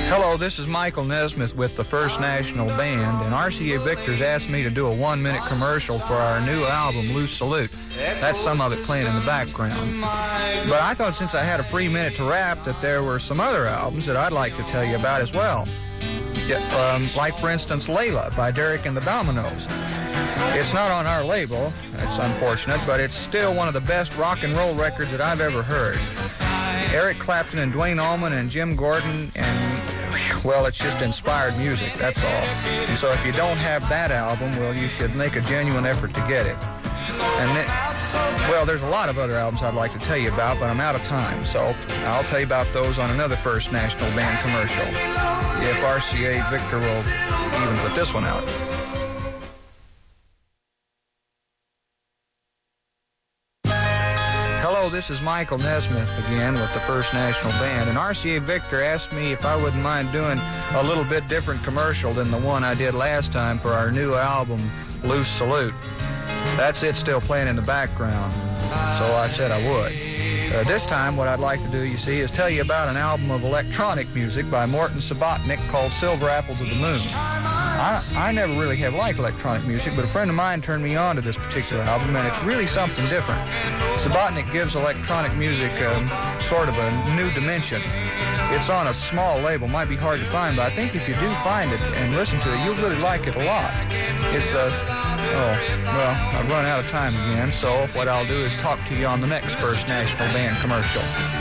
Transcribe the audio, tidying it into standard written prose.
Hello, this is Michael Nesmith with the First National Band, and RCA Victor's asked me to do a 1-minute commercial for our new album, Loose Salute. That's some of it playing in the background. But I thought since I had a free minute to rap that there were some other albums that I'd like to tell you about as well. Like, for instance, Layla by Derek and the Dominoes. It's not on our label, it's unfortunate, but it's still one of the best rock and roll records that I've ever heard. Eric Clapton and Duane Allman and Jim Gordon, and, well, it's just inspired music, that's all. And so if you don't have that album, well, you should make a genuine effort to get it. And then, well, there's a lot of other albums I'd like to tell you about, but I'm out of time, so I'll tell you about those on another First National Band commercial, if RCA Victor will even put this one out. Hello, this is Michael Nesmith again with the First National Band, and RCA Victor asked me if I wouldn't mind doing a little bit different commercial than the one I did last time for our new album, Loose Salute. That's it still playing in the background, so I said I would. This time what I'd like to do, you see, is tell you about an album of electronic music by Morton Subotnick called Silver Apples of the Moon. I never really have liked electronic music, but a friend of mine turned me on to this particular album, and it's really something different. Subotnick gives electronic music sort of a new dimension. It's on a small label, might be hard to find, but I think if you do find it and listen to it, you'll really like it a lot. It's well, I've run out of time again, so what I'll do is talk to you on the next First National Band commercial.